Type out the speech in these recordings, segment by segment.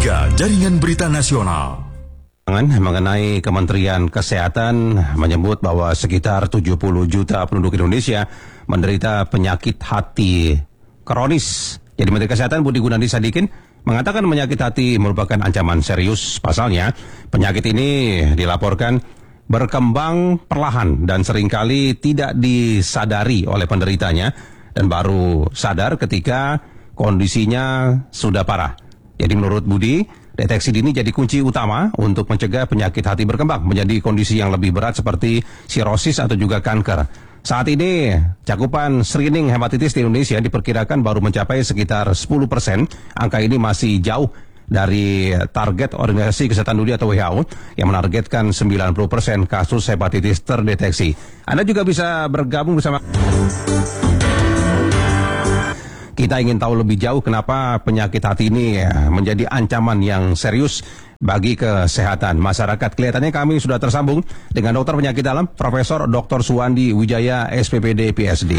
Jaringan Berita Nasional. Mengenai Kementerian Kesehatan menyebut bahwa sekitar 70 juta penduduk Indonesia menderita penyakit hati kronis. Jadi Menteri Kesehatan Budi Gunadi Sadikin mengatakan penyakit hati merupakan ancaman serius. Pasalnya, penyakit ini dilaporkan berkembang perlahan dan seringkali tidak disadari oleh penderitanya dan baru sadar ketika kondisinya sudah parah. Jadi menurut Budi, deteksi dini jadi kunci utama untuk mencegah penyakit hati berkembang menjadi kondisi yang lebih berat seperti sirosis atau juga kanker. Saat ini, cakupan screening hepatitis di Indonesia diperkirakan baru mencapai sekitar 10%. Angka ini masih jauh dari target Organisasi Kesehatan Dunia atau WHO yang menargetkan 90% kasus hepatitis terdeteksi. Anda juga bisa bergabung bersama kita ingin tahu lebih jauh kenapa penyakit hati ini menjadi ancaman yang serius bagi kesehatan masyarakat. Kelihatannya kami sudah tersambung dengan dokter penyakit dalam, Profesor Dr. Suwandi Wijaya, SPPD, PhD.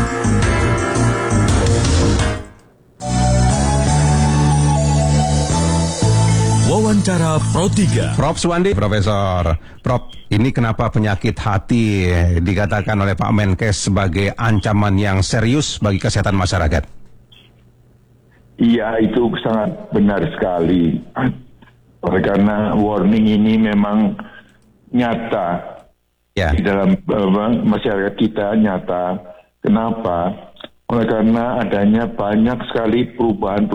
Wawancara Pro 3. Prof. Suwandi, Profesor. Prof, ini kenapa penyakit hati dikatakan oleh Pak Menkes sebagai ancaman yang serius bagi kesehatan masyarakat? Iya, itu sangat benar sekali. Oleh karena warning ini memang nyata di dalam masyarakat kita, nyata. Kenapa? Oleh karena adanya banyak sekali perubahan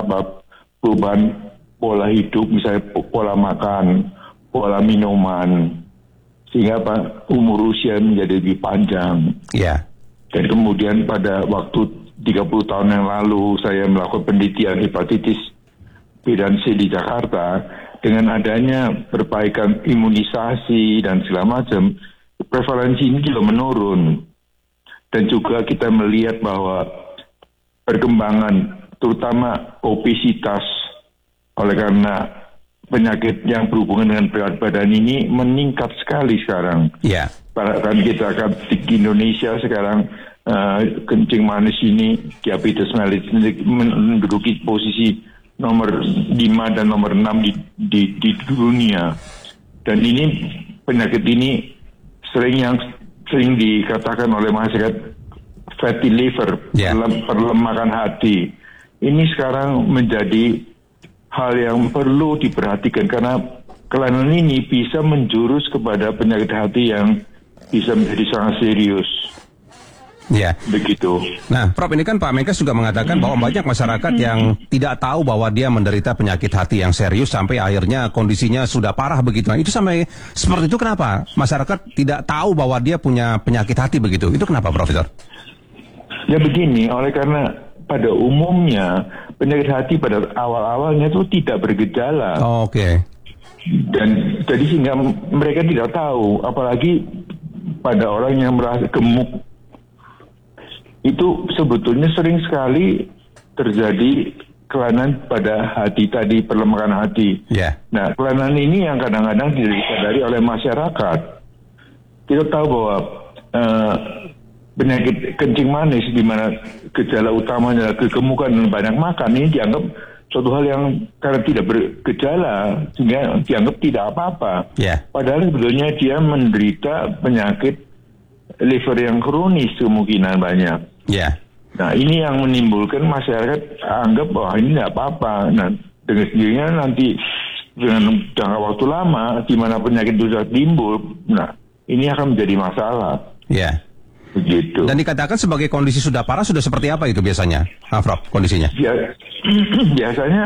pola hidup, misalnya pola makan, pola minuman, sehingga umur usia menjadi lebih panjang. Dan kemudian pada waktu 30 tahun yang lalu saya melakukan penelitian hepatitis B dan C di Jakarta. Dengan adanya perbaikan imunisasi dan segala macam, prevalensi ini juga menurun. Dan juga kita melihat bahwa perkembangan terutama obesitas oleh karena penyakit yang berhubungan dengan berat badan ini meningkat sekali sekarang. Bahkan kita akan di Indonesia sekarang kencing manis ini, diabetes mellitus menduduki posisi nomor 5 dan nomor 6 di dunia. Dan ini penyakit ini sering dikatakan oleh masyarakat fatty liver, perlemakan hati. Ini sekarang menjadi hal yang perlu diperhatikan karena kelainan ini bisa menjurus kepada penyakit hati yang bisa menjadi sangat serius. Begitu. Nah, Prof, ini kan Pak Menkes juga mengatakan bahwa banyak masyarakat yang tidak tahu bahwa dia menderita penyakit hati yang serius sampai akhirnya kondisinya sudah parah begitu. Nah, itu seperti itu kenapa masyarakat tidak tahu bahwa dia punya penyakit hati begitu? Itu kenapa, Profesor? Ya begini, oleh karena pada umumnya penyakit hati pada awal-awalnya itu tidak bergejala. Dan jadi sehingga mereka tidak tahu, apalagi pada orang yang merasa gemuk. Itu sebetulnya sering sekali terjadi kelainan pada hati tadi, perlemakan hati. Nah, kelainan ini yang kadang-kadang tidak disadari oleh masyarakat. Kita tahu bahwa penyakit kencing manis, di mana gejala utamanya kegemukan dan banyak makan, ini dianggap suatu hal yang karena tidak bergejala, sehingga dianggap tidak apa-apa. Padahal sebetulnya dia menderita penyakit liver yang kronis kemungkinan banyak. Nah, ini yang menimbulkan masyarakat anggap bahwa ini tidak apa-apa. Nah, dengan sendirinya nanti dengan jangka waktu lama di mana penyakit itu sudah timbul, nah ini akan menjadi masalah. Begitu. Dan dikatakan sebagai kondisi sudah parah, sudah seperti apa itu biasanya, Prof, kondisinya? Biasanya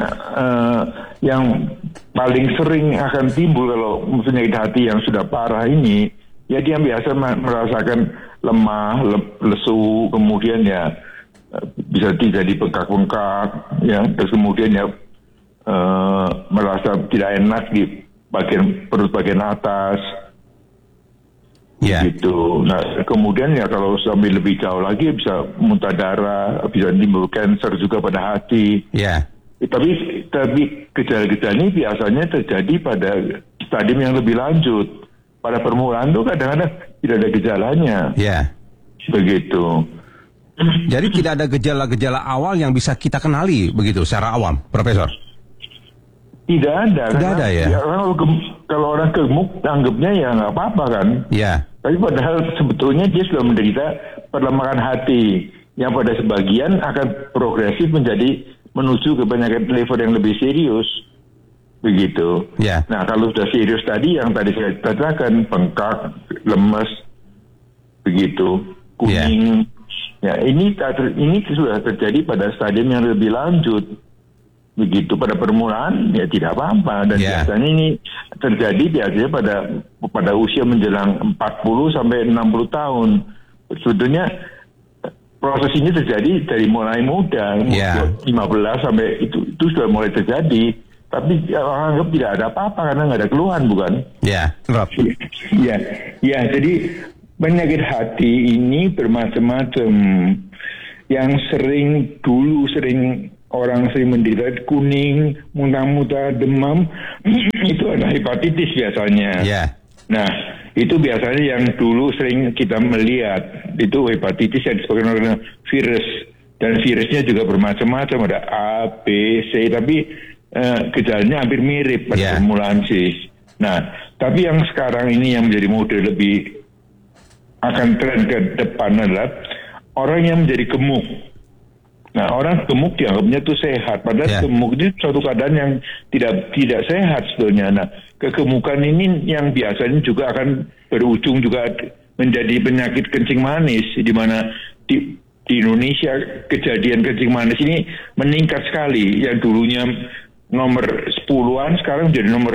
yang paling sering akan timbul kalau penyakit hati yang sudah parah ini, ya dia biasa merasakan lemah, lesu, kemudian ya bisa jadi bengkak-bengkak, ya, terus kemudian ya merasa tidak enak di bagian perut bagian atas, gitu. Nah, kemudian ya kalau sampai lebih jauh lagi bisa muntah darah, bisa timbul kanker juga pada hati. Tapi gejala-gejala ini biasanya terjadi pada stadium yang lebih lanjut. Pada permulaan itu kadang-kadang tidak ada gejalanya. Begitu. Jadi tidak ada gejala-gejala awal yang bisa kita kenali begitu secara awam, Profesor? Tidak ada. Tidak ada ya? Kalau orang gemuk, anggapnya ya nggak apa-apa kan. Ya. Tapi padahal sebetulnya dia sudah menderita perlemakan hati, yang pada sebagian akan progresif menuju ke penyakit liver yang lebih serius. Begitu. Ya. Nah, kalau sudah serius tadi, yang tadi saya katakan, bengkak, lemes, begitu, kuning. Ya, ini sudah terjadi pada stadium yang lebih lanjut. Begitu, pada permulaan ya tidak apa-apa, dan biasanya ini terjadi biasanya pada usia menjelang 40 sampai 60 tahun. Sebetulnya proses ini terjadi dari mulai muda, 15 sampai itu sudah mulai terjadi. Tapi orang anggap tidak ada apa-apa karena nggak ada keluhan, bukan? Ya, Rob. Ya, jadi penyakit hati ini bermacam-macam. Yang sering orang sering menderita kuning, muntah-muntah, demam, itu adalah hepatitis biasanya. Yeah. Nah, itu biasanya yang dulu sering kita melihat, itu hepatitis yang disebabkan oleh virus. Dan virusnya juga bermacam-macam, ada A, B, C, tapi gejalanya hampir mirip pada permulaan sih. Nah, tapi yang sekarang ini yang menjadi model lebih akan tren ke depan adalah orang yang menjadi gemuk. Nah, orang gemuk dianggapnya itu sehat, padahal gemuk itu suatu keadaan yang tidak sehat sebetulnya. Nah, kegemukan ini yang biasanya juga akan berujung juga menjadi penyakit kencing manis, di mana di Indonesia kejadian kencing manis ini meningkat sekali. Yang dulunya nomor 10-an sekarang menjadi nomor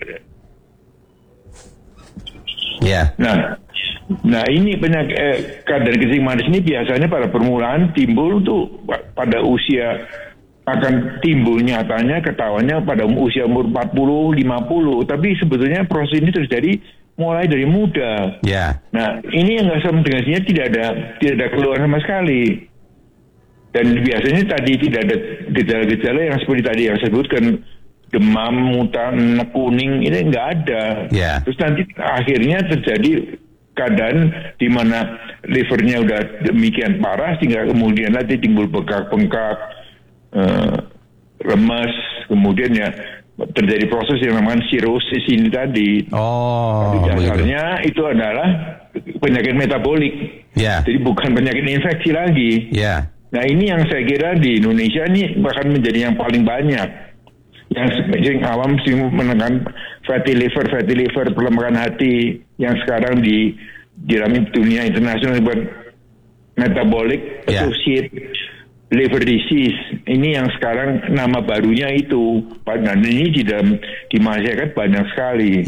Nah, ini penyakit keadaan kencing manis ini biasanya pada permulaan timbul tuh pada usia, akan timbul nyatanya ketahuannya pada usia umur 40, 50. Tapi sebetulnya proses ini terjadi mulai dari muda. Nah, ini yang nggak sama dengannya tidak ada keluhan sama sekali. Dan biasanya tadi tidak ada gejala-gejala yang seperti tadi yang saya sebutkan, demam, muntah, kuning, ini nggak ada. Terus nanti akhirnya terjadi keadaan di mana livernya udah demikian parah sehingga kemudian nanti timbul bengkak-bengkak, lemas, kemudian ya terjadi proses yang namanya sirosis ini tadi. Tapi dasarnya itu adalah penyakit metabolik. Jadi bukan penyakit infeksi lagi. Nah, ini yang saya kira di Indonesia ini bahkan menjadi yang paling banyak. Yang awam sih menekan fatty liver, perlemakan hati yang sekarang di dalam dunia internasional buat metabolic associated liver disease. Ini yang sekarang nama barunya itu. Dan ini di masyarakat banyak sekali.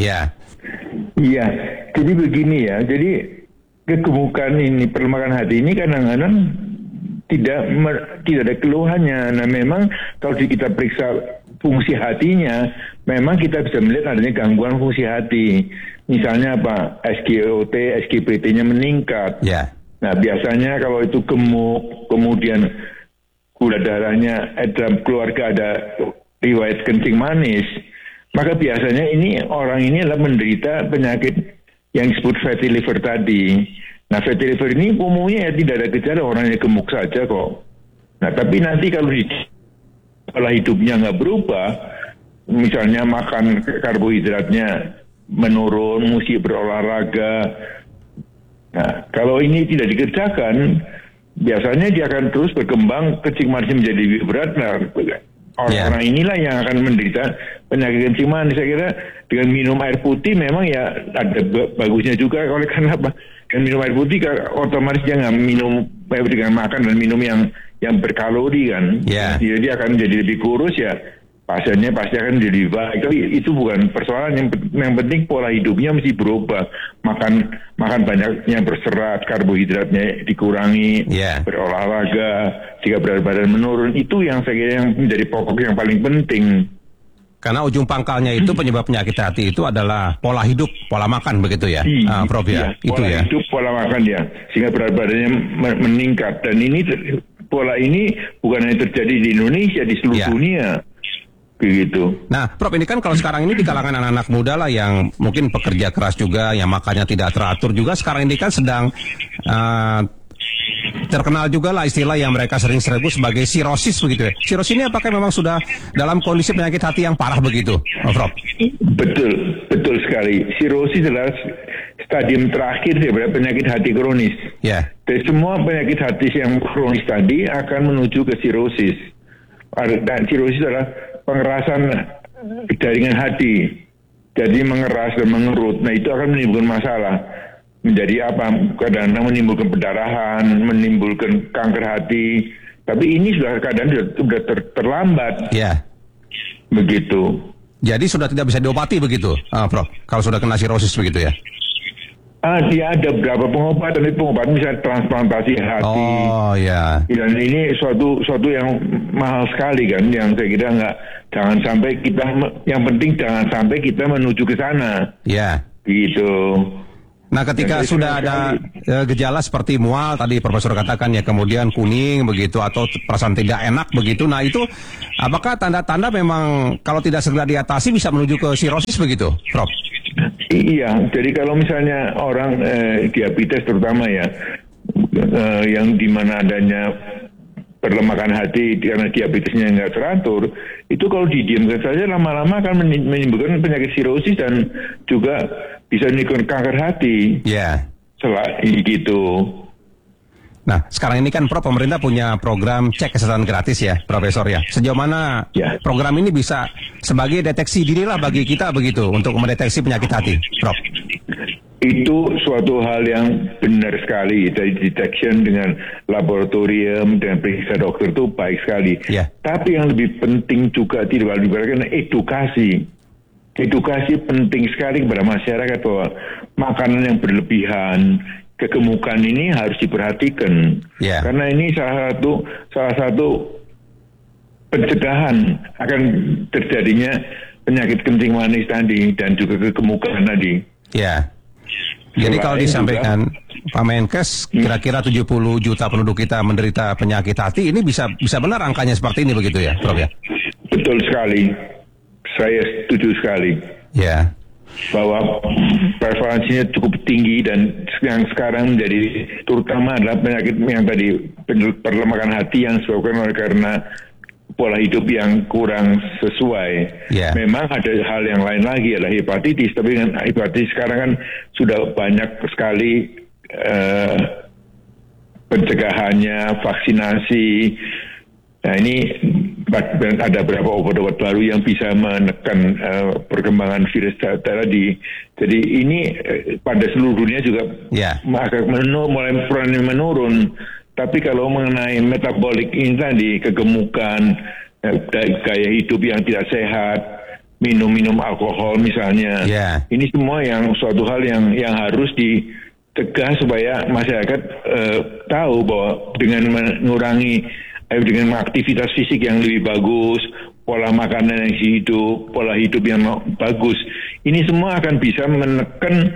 Iya. Jadi begini ya. Jadi kegemukan ini, perlemakan hati ini kadang-kadang tidak ada keluhannya. Nah, memang kalau kita periksa fungsi hatinya, memang kita bisa melihat adanya gangguan fungsi hati. Misalnya apa? SGOT, SGPT-nya meningkat. Nah, biasanya kalau itu gemuk, kemudian gula darahnya dalam keluarga ada riwayat kencing manis, maka biasanya orang ini adalah menderita penyakit yang disebut fatty liver tadi. Nah, fatty liver ini umumnya ya tidak ada gejala, orangnya gemuk saja kok. Nah, tapi nanti kalau pola hidupnya nggak berubah, misalnya makan karbohidratnya menurun, mesti berolahraga. Nah, kalau ini tidak dikerjakan, biasanya dia akan terus berkembang, kencing manisnya menjadi lebih berat. Nah, orang-orang inilah yang akan menderita penyakit kencing manis. Saya kira dengan minum air putih memang ya ada bagusnya juga, oleh karena apa? Dan minum air putih otomatis jangan minum dengan makan dan minum yang berkalori kan. Jadi dia akan jadi lebih kurus ya. Pasiennya pasti akan jadi baik. Tapi itu bukan persoalan. Yang penting pola hidupnya mesti berubah. Makan banyak yang berserat, karbohidratnya dikurangi, berolahraga, jika berat badan menurun. Itu yang saya kira yang menjadi pokok yang paling penting. Karena ujung pangkalnya itu penyebab penyakit hati itu adalah pola hidup, pola makan begitu ya, Prof ya. Pola hidup, pola makan ya, sehingga berat badannya meningkat. Dan pola ini bukan hanya terjadi di Indonesia, di seluruh dunia. Begitu. Nah, Prof, ini kan kalau sekarang ini di kalangan anak-anak muda lah yang mungkin pekerja keras juga, yang makannya tidak teratur juga, sekarang ini kan sedang terkenal juga lah istilah yang mereka sering sebut sebagai sirosis begitu ya. Sirosis ini apakah memang sudah dalam kondisi penyakit hati yang parah begitu, Prof? Betul sekali. Sirosis adalah stadium terakhir daripada penyakit hati kronis. Ya. Jadi semua penyakit hati yang kronis tadi akan menuju ke sirosis. Dan sirosis adalah pengerasan jaringan hati. Jadi mengeras dan mengerut. Nah itu akan menimbulkan masalah. Menjadi apa? Kadang-kadang menimbulkan pendarahan, menimbulkan kanker hati. Tapi ini sudah keadaan sudah terlambat. Ya. Begitu. Jadi sudah tidak bisa diobati begitu, Prof? Kalau sudah kena sirosis begitu ya? Dia ada beberapa pengobatan, pengobatan misalnya transplantasi hati. Oh ya. Dan ini suatu yang mahal sekali kan, yang saya kira jangan sampai kita, yang penting jangan sampai kita menuju ke sana. Ya. Gitu. Nah, ketika sudah ada gejala seperti mual tadi Profesor katakan ya, kemudian kuning begitu atau perasaan tidak enak begitu. Nah, itu apakah tanda-tanda memang kalau tidak segera diatasi bisa menuju ke sirosis begitu, Prof? Iya, jadi kalau misalnya orang diabetes terutama ya, yang dimana adanya perlemakan hati karena diabetesnya nggak teratur, itu kalau didiamkan saja lama-lama akan menimbulkan penyakit sirosis dan juga bisa menimbulkan kanker hati. Ya. Gitu. Nah, sekarang ini kan Prof, pemerintah punya program cek kesehatan gratis ya, Profesor ya. Sejauh mana program ini bisa sebagai deteksi dini lah bagi kita begitu untuk mendeteksi penyakit hati, Prof? Itu suatu hal yang benar sekali. Dari detection dengan laboratorium, dengan periksa dokter itu baik sekali. Yeah. Tapi yang lebih penting juga tidak diberikan edukasi. Edukasi penting sekali kepada masyarakat bahwa makanan yang berlebihan, kegemukan ini harus diperhatikan. Yeah. Karena ini salah satu pencegahan akan terjadinya penyakit kencing manis tadi dan juga kegemukan tadi. Ya. Jadi kalau disampaikan Pak Menkes, kira-kira 70 juta penduduk kita menderita penyakit hati, ini bisa benar angkanya seperti ini begitu ya, Prof ya? Betul sekali. Saya setuju sekali. Ya. Bahwa prevalensinya cukup tinggi dan yang sekarang menjadi terutama adalah penyakit yang tadi perlemakan hati yang disebabkan oleh karena pola hidup yang kurang sesuai. Yeah. Memang ada hal yang lain lagi adalah hepatitis, tapi dengan hepatitis sekarang kan sudah banyak sekali pencegahannya, vaksinasi. Nah ini ada beberapa obat-obat baru yang bisa menekan perkembangan virus tadi. Jadi ini pada seluruh dunia juga mulai menurun. Tapi kalau mengenai metabolik ini tadi, kegemukan, gaya hidup yang tidak sehat, minum alkohol misalnya, ini semua yang suatu hal yang harus dicegah supaya masyarakat tahu bahwa dengan mengurangi, dengan aktivitas fisik yang lebih bagus, pola makanan yang hidup, pola hidup yang bagus, ini semua akan bisa menekan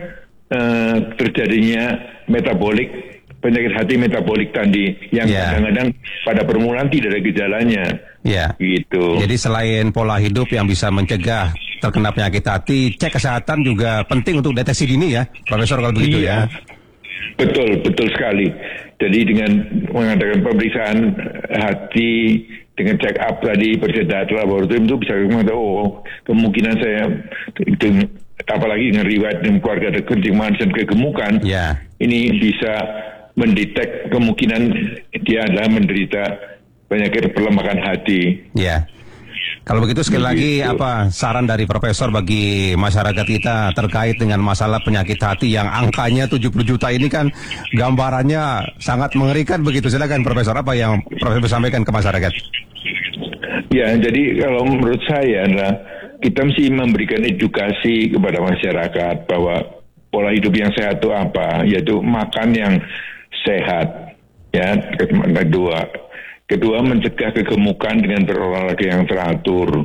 terjadinya penyakit hati metabolik tadi yang kadang-kadang pada permulaan tidak ada gejalanya. Gitu. Jadi selain pola hidup yang bisa mencegah terkena penyakit hati, cek kesehatan juga penting untuk deteksi dini ya, Profesor kalau begitu ya. Betul sekali. Jadi dengan mengadakan pemeriksaan hati, dengan check up tadi, data laboratorium itu bisa mengatakan, kemungkinan saya itu, apalagi dengan riwayat dan keluarga ada kencing manis dan kegemukan, ini bisa mendetek kemungkinan dia adalah menderita penyakit perlemakan hati. Ya. Kalau begitu sekali lagi apa saran dari Profesor bagi masyarakat kita terkait dengan masalah penyakit hati yang angkanya 70 juta ini kan gambarannya sangat mengerikan begitu. Silakan Profesor, apa yang Profesor sampaikan ke masyarakat? Ya, jadi kalau menurut saya adalah kita mesti memberikan edukasi kepada masyarakat bahwa pola hidup yang sehat itu apa, yaitu makan yang sehat, ya. Kedua mencegah kegemukan dengan berolahraga yang teratur.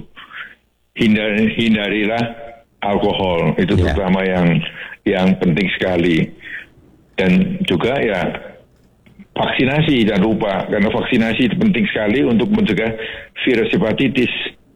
Hindarilah alkohol, itu terutama yang penting sekali. Dan juga ya vaksinasi, jangan lupa, karena vaksinasi itu penting sekali untuk mencegah virus hepatitis.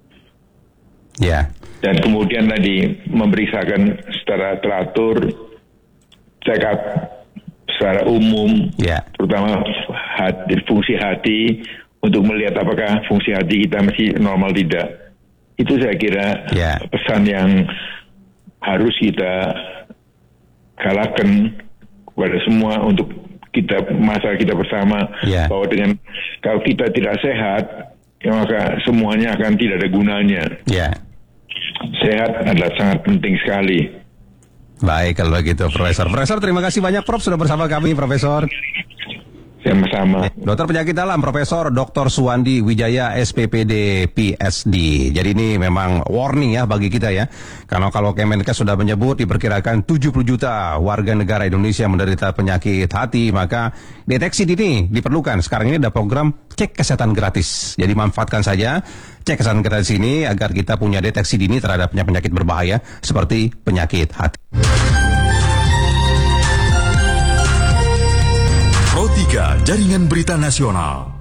Dan kemudian tadi memeriksakan secara teratur, check up secara umum, terutama fungsi hati untuk melihat apakah fungsi hati kita masih normal tidak. Itu saya kira pesan yang harus kita galakkan kepada semua untuk masalah kita bersama, bahwa dengan kalau kita tidak sehat, ya maka semuanya akan tidak ada gunanya. Sehat adalah sangat penting sekali. Baik kalau begitu, Profesor. Profesor, terima kasih banyak, Prof, sudah bersama kami, Profesor. Sama-sama. Dokter penyakit dalam, Profesor Dr. Suwandi Wijaya, SPPD, PhD. Jadi ini memang warning ya bagi kita ya. Karena kalau Kemenkes sudah menyebut diperkirakan 70 juta warga negara Indonesia menderita penyakit hati, maka deteksi dini diperlukan. Sekarang ini ada program cek kesehatan gratis. Jadi manfaatkan saja cek kesehatan gratis ini agar kita punya deteksi dini terhadap penyakit berbahaya seperti penyakit hati. Pro 3 Jaringan Berita Nasional.